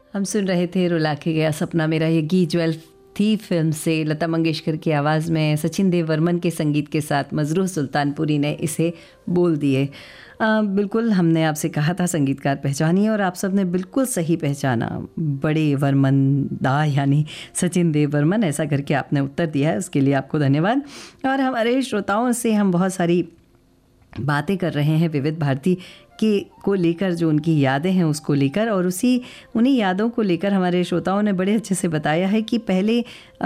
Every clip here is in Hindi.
हम सुन रहे थे रुला के गया सपना मेरा, ये गीत ज्वेल थी फिल्म से लता मंगेशकर की आवाज़ में सचिन देव वर्मन के संगीत के साथ मजरूह सुल्तानपुरी ने इसे बोल दिए। बिल्कुल हमने आपसे कहा था संगीतकार पहचानिए, और आप सब ने बिल्कुल सही पहचाना, बड़े वर्मन दा यानी सचिन देव वर्मन। ऐसा करके आपने उत्तर दिया है, उसके लिए आपको धन्यवाद। और हमारे श्रोताओं से हम बहुत सारी बातें कर रहे हैं विविध भारती के को लेकर, जो उनकी यादें हैं उसको लेकर, और उन्हीं यादों को लेकर हमारे श्रोताओं ने बड़े अच्छे से बताया है कि पहले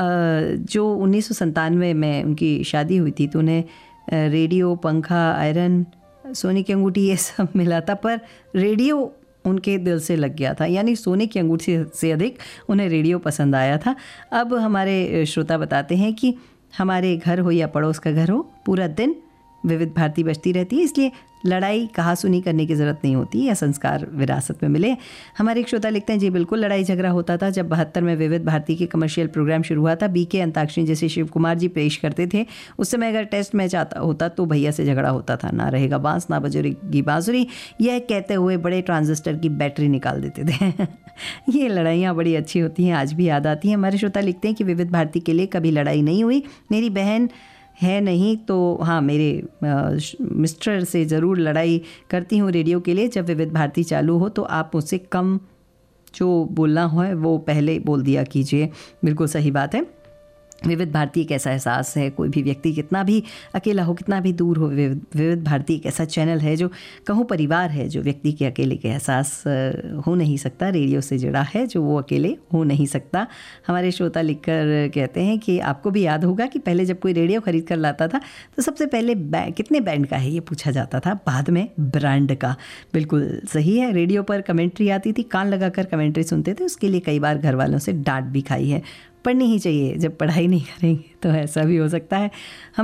जो 1997 में उनकी शादी हुई थी तो उन्हें रेडियो, पंखा, आयरन, सोने की अंगूठी ये सब मिला था, पर रेडियो उनके दिल से लग गया था, यानी सोने की अंगूठी से अधिक उन्हें रेडियो पसंद आया था। अब हमारे श्रोता बताते हैं कि हमारे घर हो या पड़ोस का घर हो, पूरा दिन विविध भारती बजती रहती है, इसलिए लड़ाई कहासुनी करने की ज़रूरत नहीं होती या संस्कार विरासत में मिले। हमारे एक श्रोता लिखते हैं, जी बिल्कुल लड़ाई झगड़ा होता था जब 72 में विविध भारती के कमर्शियल प्रोग्राम शुरू हुआ था। बीके अंताक्षरी जैसे शिव कुमार जी पेश करते थे। उस समय अगर टेस्ट मैच आता होता तो भैया से झगड़ा होता था, ना रहेगा बांस ना बजेगी बांसुरी, यह कहते हुए बड़े ट्रांजिस्टर की बैटरी निकाल देते थे। ये लड़ाइयाँ बड़ी अच्छी होती हैं, आज भी याद आती हैं। हमारे श्रोता लिखते हैं कि विविध भारती के लिए कभी लड़ाई नहीं हुई, मेरी बहन है नहीं तो हाँ मेरे मिस्टर से ज़रूर लड़ाई करती हूँ रेडियो के लिए। जब विविध भारती चालू हो तो आप मुझसे कम जो बोलना है वो पहले बोल दिया कीजिए। बिल्कुल सही बात है। विविध भारती एक ऐसा एहसास है, कोई भी व्यक्ति कितना भी अकेला हो, कितना भी दूर हो, विविध भारती एक ऐसा चैनल है जो कहूँ परिवार है, जो व्यक्ति के अकेले के एहसास हो नहीं सकता, रेडियो से जुड़ा है जो वो अकेले हो नहीं सकता। हमारे श्रोता लिखकर कहते हैं कि आपको भी याद होगा कि पहले जब कोई रेडियो ख़रीद कर लाता था तो सबसे पहले कितने बैंड का है ये पूछा जाता था, बाद में ब्रांड का। बिल्कुल सही है। रेडियो पर कमेंट्री आती थी, कान लगाकर कमेंट्री सुनते थे, उसके लिए कई बार घर वालों से डांट भी खाई है। पढ़नी ही चाहिए, जब पढ़ाई नहीं करेंगे तो ऐसा भी हो सकता है। हम